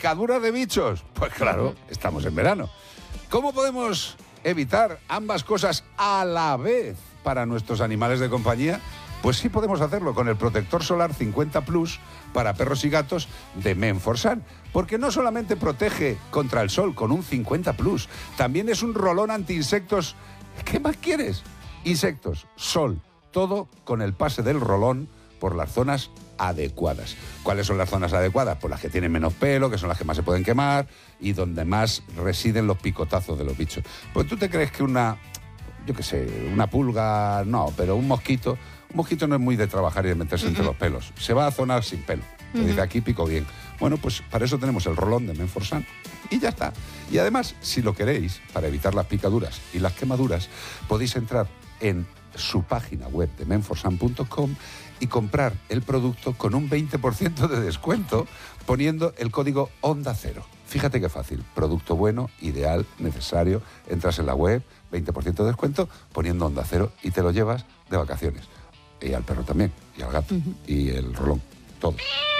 ¿Picaduras de bichos? Pues claro, estamos en verano. ¿Cómo podemos evitar ambas cosas a la vez para nuestros animales de compañía? Pues sí podemos hacerlo con el protector solar 50 Plus para perros y gatos de Men4Sun, porque no solamente protege contra el sol con un 50 Plus, también es un rolón anti-insectos. ¿Qué más quieres? Insectos, sol, todo con el pase del rolón por las zonas adecuadas. ¿Cuáles son las zonas adecuadas? Pues las que tienen menos pelo, que son las que más se pueden quemar y donde más residen los picotazos de los bichos. Pues tú te crees que una pulga, no, pero un mosquito no es muy de trabajar y de meterse entre los pelos. Se va a zonas sin pelo. Te dice, aquí pico bien. Bueno, pues para eso tenemos el rolón de Men4Sun y ya está. Y además, si lo queréis, para evitar las picaduras y las quemaduras, podéis entrar en su página web de men4sun.com y comprar el producto con un 20% de descuento poniendo el código Onda Cero. Fíjate qué fácil. Producto bueno, ideal, necesario. Entras en la web, 20% de descuento, poniendo Onda Cero y te lo llevas de vacaciones. Y al perro también, y al gato, y el rolón, todo.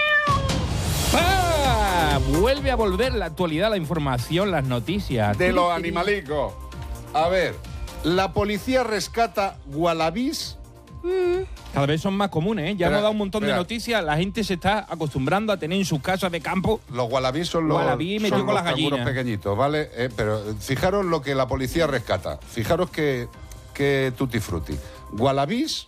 ¡Ah! Vuelve a volver la actualidad, la información, las noticias. De los animalicos. A ver, la policía rescata wallabies. Cada vez son más comunes, ¿eh? Ya hemos dado un montón de espera. noticias. La gente se está acostumbrando a tener en sus casas de campo. Los wallabies son los, Wallaby metido son con los las canguros gallinas. pequeñitos, ¿vale? Pero fijaros lo que la policía rescata. Fijaros que tutti frutti. Wallabies,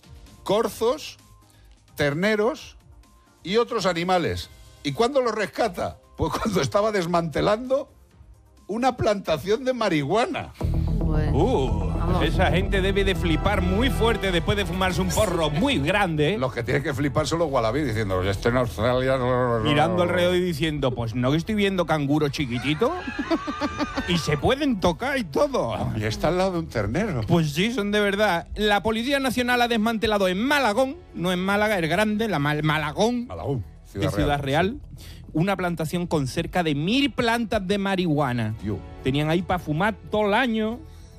corzos, terneros y otros animales. ¿Y cuándo los rescata? Pues cuando estaba desmantelando una plantación de marihuana. Vamos. Esa gente debe de flipar muy fuerte después de fumarse un porro muy grande. Los que tienen que flipar son los wallabies diciendo, esto en Australia... Mirando alrededor y diciendo, pues no que estoy viendo canguros chiquititos y se pueden tocar y todo. Y está al lado de un ternero. Pues sí, son de verdad. La Policía Nacional ha desmantelado en Malagón, no en Málaga, es grande, Malagón, Malagón, de Ciudad Real, una plantación con cerca de 1000 plantas de marihuana. Tío. Tenían ahí para fumar todo el año,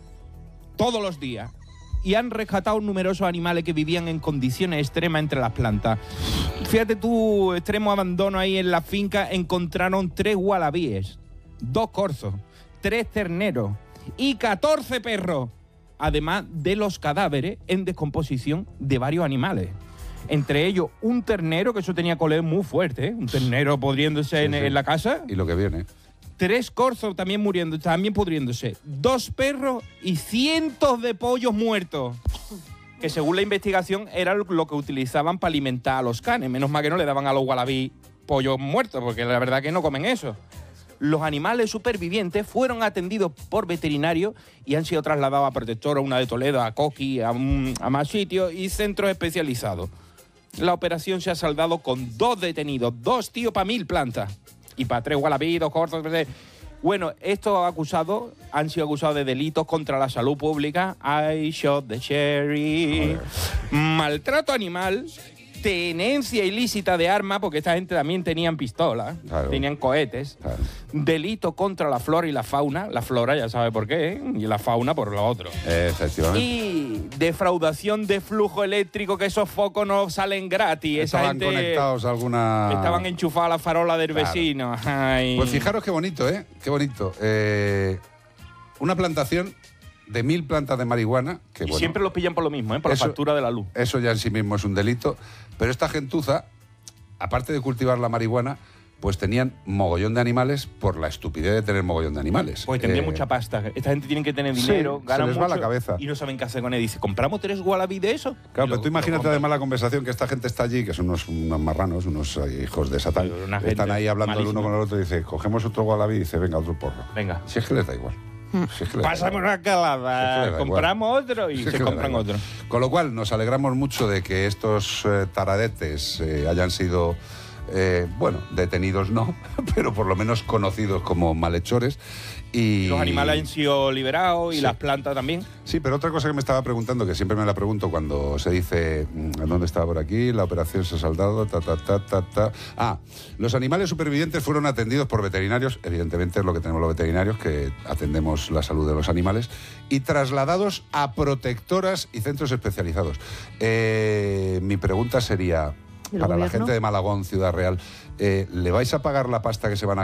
todos los días. Y han rescatado numerosos animales que vivían en condiciones extremas entre las plantas. Fíjate tú, extremo abandono ahí en la finca, encontraron 3 wallabies, 2 corzos, 3 terneros y 14 perros, además de los cadáveres en descomposición de varios animales. Entre ellos un ternero, que eso tenía coleo muy fuerte, ¿eh? Un ternero pudriéndose en la casa. Y lo que viene. 3 corzos también muriendo, también pudriéndose. 2 perros y cientos de pollos muertos. Que según la investigación era lo que utilizaban para alimentar a los canes. Menos mal que no le daban a los wallabies pollos muertos, porque la verdad que no comen eso. Los animales supervivientes fueron atendidos por veterinarios y han sido trasladados a Protectora, una de Toledo, a Coqui, a más sitios y centros especializados. La operación se ha saldado con 2 detenidos, 2 tíos para 1000 plantas. Y para 3 wallabies, 2 corzos. Bueno, estos acusados han sido acusados de delitos contra la salud pública. I shot the sheriff. Maltrato animal. Tenencia ilícita de armas, porque esta gente también tenían pistolas, Claro. tenían cohetes. Claro. Delito contra la flora y la fauna. La flora ya sabe por qué, ¿eh? Y la fauna por lo otro. Efectivamente. Y defraudación de flujo eléctrico, que esos focos no salen gratis. Esa Estaban gente conectados a alguna... estaban enchufadas a la farola del Claro. vecino. Ay. Pues fijaros qué bonito, ¿eh? Qué bonito. Una plantación de 1000 plantas de marihuana. Que, Y bueno, siempre los pillan por lo mismo, ¿eh? Por eso- la factura de la luz. Eso ya en sí mismo es un delito. Pero esta gentuza, aparte de cultivar la marihuana, pues tenían mogollón de animales por la estupidez de tener mogollón de animales. Pues tendría mucha pasta. Esta gente tiene que tener sí, dinero, se ganan les va mucho la cabeza. y no saben qué hacer con él. Dice, ¿compramos 3 wallabies de eso? Claro, Y pero lo- tú imagínate lo compran. además la conversación que esta gente está allí, que son unos marranos, unos hijos de Satán. Pero una gente Están ahí hablando el uno malísima. con el otro y dice, cogemos otro wallaby y dice, venga, otro porro. Venga. Si es que les da igual. Si es que les da Pásame igual. una Si es que calada, le da compramos otro y Si es se que le da compran igual. otro. Con lo cual, nos alegramos mucho de que estos taradetes hayan sido, bueno, detenidos no, pero por lo menos conocidos como malhechores. Y Los animales han sido liberados y Sí. las plantas también. Sí, pero otra cosa que me estaba preguntando, que siempre me la pregunto cuando se dice, ¿dónde estaba por aquí? La operación se ha saldado, los animales supervivientes fueron atendidos por veterinarios, evidentemente es lo que tenemos los veterinarios, que atendemos la salud de los animales, y trasladados a protectoras y centros especializados. Mi pregunta sería, ¿El para la gobierno? gente de Malagón, Ciudad Real, ¿le vais a pagar la pasta que se van a